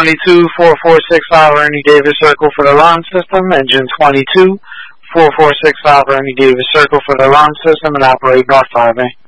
22-4465 Ernie Davis Circle for the alarm system. Engine 22-4465 Ernie Davis Circle for the alarm system and operate North 5A.